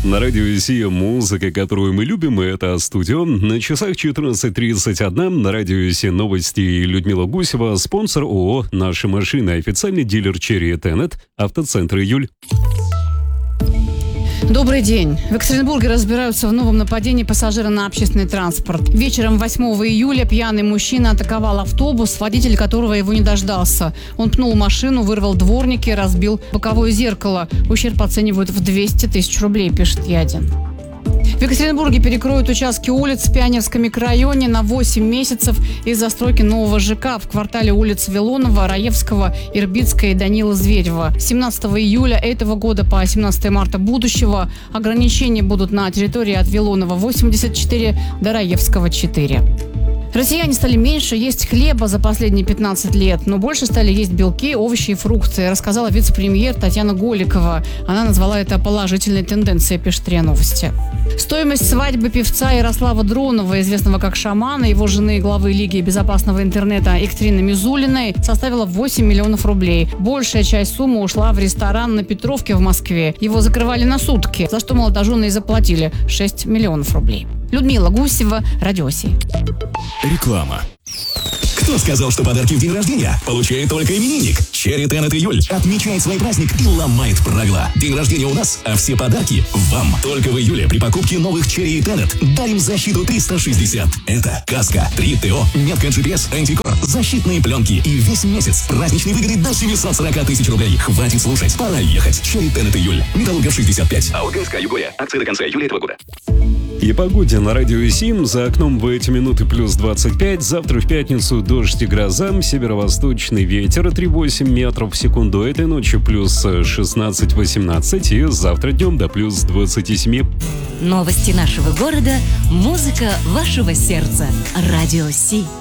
На радио «Сия» музыка, которую мы любим, и это «Студио». На часах 14:31 на радио «Сия» новости. Людмила Гусева, спонсор ООО «Наши машины», официальный дилер Cherry Tenet, автоцентр «Июль». Добрый день. В Екатеринбурге разбираются в новом нападении пассажира на общественный транспорт. Вечером 8 июля пьяный мужчина атаковал автобус, водитель которого его не дождался. Он пнул машину, вырвал дворники, разбил боковое зеркало. Ущерб оценивают в 200 тысяч рублей, пишет Ядин. В Екатеринбурге перекроют участки улиц в Пионерском микрорайоне на 8 месяцев из-за стройки нового ЖК в квартале улиц Вилонова, Раевского, Ирбитская и Данила Зверева. С 17 июля этого года по 17 марта будущего ограничения будут на территории от Вилонова 84 до Раевского 4. Россияне стали меньше есть хлеба за последние 15 лет, но больше стали есть белки, овощи и фрукты, рассказала вице-премьер Татьяна Голикова. Она назвала это положительной тенденцией, пишет РИА Новости. Стоимость свадьбы певца Ярослава Дронова, известного как Шамана, его жены главы Лиги безопасного интернета Екатерины Мизулиной, составила 8 миллионов рублей. Большая часть суммы ушла в ресторан на Петровке в Москве. Его закрывали на сутки, за что молодожены и заплатили 6 миллионов рублей. Людмила Гусева, Радио «Сия». Реклама. Кто сказал, что подарки в день рождения получает только именинник? Cherry Tenet Июль отмечает свой праздник и ломает правила. День рождения у нас, а все подарки вам. Только в июле при покупке новых Cherry Tenet дарим защиту 360. Это каска, 3 ТО, метка GPS, антикор, защитные пленки и весь месяц праздничные выгоды до 740 тысяч рублей. Хватит слушать, пора ехать. Cherry Tenet Июль. Металлургов 65. АО Югория. Акция до конца июля этого года. И погоде на радио «Сим». За окном в эти минуты плюс 25. Завтра в пятницу дождь и гроза. Северо-восточный ветер 3,8 метров в секунду. Этой ночью плюс 16-18. И завтра днем до плюс 27. Новости нашего города. Музыка вашего сердца. Радио «Си».